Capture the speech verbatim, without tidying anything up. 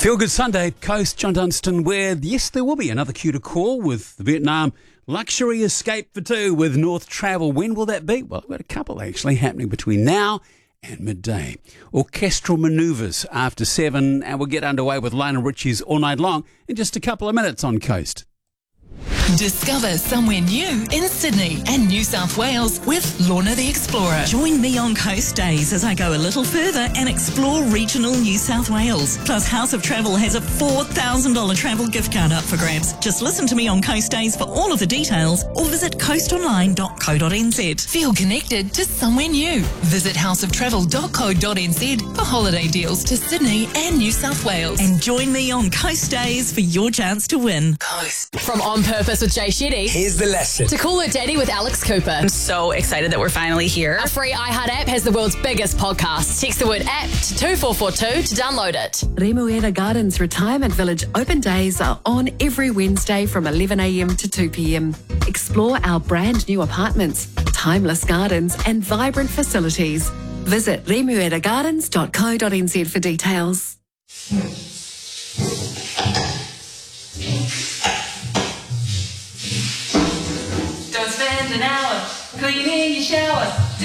Feel Good Sunday, Coast, John Dunstan, where, yes, there will be another queue to call with the Vietnam Luxury Escape for Two with North Travel. When will that be? Well, we've got a couple actually happening between now and midday. Orchestral manoeuvres after seven, and we'll get underway with Lionel Richie's All Night Long in just a couple of minutes on Coast. Discover somewhere new in Sydney and New South Wales with Lorna the Explorer. Join me on Coast Days as I go a little further and explore regional New South Wales. Plus, House of Travel has a four thousand dollars travel gift card up for grabs. Just listen to me on Coast Days for all of the details or visit coast online dot co dot n z. Feel connected to somewhere new. Visit house of travel dot co dot n z for holiday deals to Sydney and New South Wales. And join me on Coast Days for your chance to win. Coast. From On Purpose with Jay Shetty. Here's the lesson. To Call Her Daddy with Alex Cooper. I'm so excited that we're finally here. Our free iHeart app has the world's biggest podcast. Text the word app to two four four two to download it. Remuera Gardens Retirement Village open days are on every Wednesday from eleven a m to two p m. Explore our brand new apartments, timeless gardens and vibrant facilities. Visit remuera gardens dot co dot n z for details. Don't spend an hour cleaning your shower.